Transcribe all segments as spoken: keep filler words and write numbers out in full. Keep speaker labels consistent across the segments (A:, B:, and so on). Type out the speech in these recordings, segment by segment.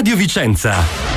A: Radio Vicenza.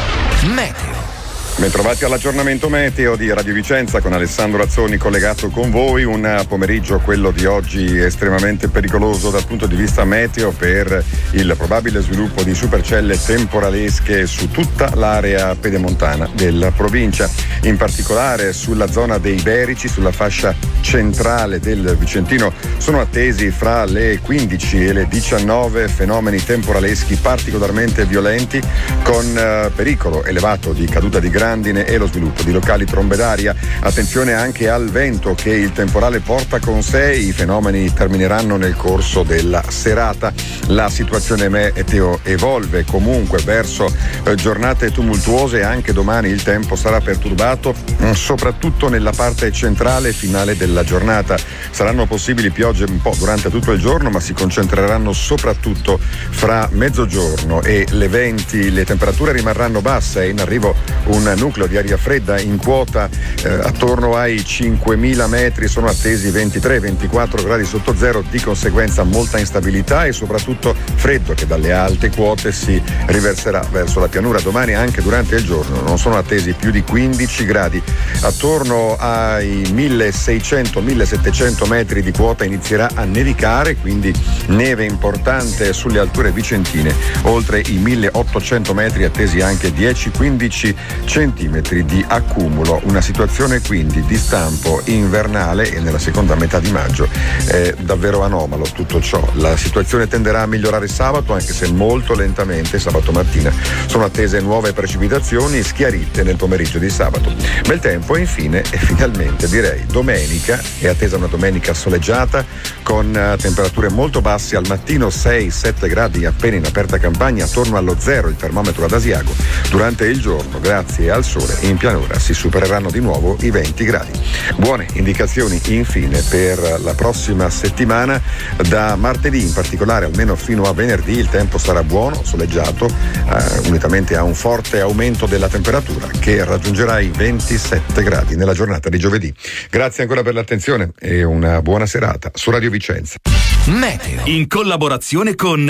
A: Meteo.
B: Bentrovati all'aggiornamento meteo di Radio Vicenza con Alessandro Azzoni collegato con voi. Un pomeriggio, quello di oggi, estremamente pericoloso dal punto di vista meteo per il probabile sviluppo di supercelle temporalesche su tutta l'area pedemontana della provincia, in particolare sulla zona dei Iberici, sulla fascia centrale del Vicentino. Sono attesi fra le quindici e le diciannove fenomeni temporaleschi particolarmente violenti con eh, pericolo elevato di caduta di grandine e lo sviluppo di locali trombe d'aria. Attenzione anche al vento che il temporale porta con sé. I fenomeni termineranno nel corso della serata. La situazione meteo evolve comunque verso eh, giornate tumultuose. Anche domani il tempo sarà perturbato, mh, soprattutto nella parte centrale e finale della giornata. Saranno possibili piogge un po' durante tutto il giorno, ma si concentreranno soprattutto fra mezzogiorno e le venti. Le temperature rimarranno basse, è in arrivo un nucleo di aria fredda in quota eh, attorno ai cinquemila metri. Sono attesi ventitré ventiquattro gradi sotto zero, di conseguenza molta instabilità e soprattutto freddo che dalle alte quote si riverserà verso la pianura. Domani anche durante il giorno non sono attesi più di quindici gradi. Attorno ai milleseicento millesettecento metri di quota inizierà a nevicare, quindi neve importante sulle alture vicentine. Oltre i milleottocento metri attesi anche dieci quindici centimetri di accumulo. Una situazione quindi di stampo invernale e nella seconda metà di maggio è davvero anomalo tutto ciò. La situazione tenderà a migliorare sabato, anche se molto lentamente. Sabato mattina sono attese nuove precipitazioni schiarite nel pomeriggio di sabato. Bel tempo e infine e finalmente direi domenica è attesa una domenica soleggiata con uh, temperature molto basse al mattino, sei sette gradi appena in aperta campagna, attorno allo zero il termometro ad Asiago. Durante il giorno, grazie al sole, in pianura si supereranno di nuovo i venti gradi. Buone indicazioni infine per la prossima settimana. Da martedì in particolare, almeno fino a venerdì, il tempo sarà buono, soleggiato, eh, unitamente a un forte aumento della temperatura che raggiungerà i ventisette gradi nella giornata di giovedì. Grazie ancora per l'attenzione e una buona serata su Radio Vicenza.
A: Meteo in collaborazione con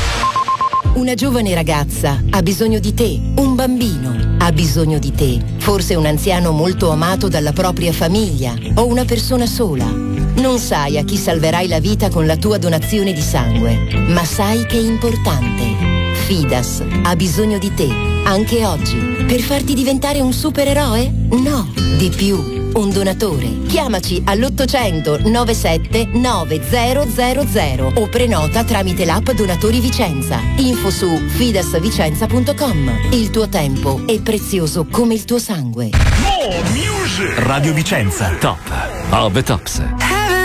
C: Una giovane ragazza ha bisogno di te, un bambino ha bisogno di te, forse un anziano molto amato dalla propria famiglia o una persona sola. Non sai a chi salverai la vita con la tua donazione di sangue, ma sai che è importante. Fidas ha bisogno di te, anche oggi, per farti diventare un supereroe? No, di più. Un donatore. Chiamaci all'ottocento novantasette novecento o prenota tramite l'app Donatori Vicenza. Info su fidasvicenza punto com. Il tuo tempo è prezioso come il tuo sangue.
A: Radio Vicenza, top of the tops.